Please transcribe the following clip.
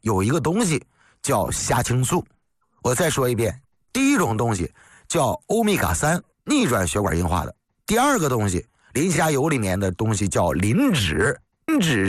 有一个东西叫虾青素。我再说一遍，第一种东西叫欧米伽3，逆转血管硬化的。第二个东西，磷虾油里面的东西叫磷脂，磷脂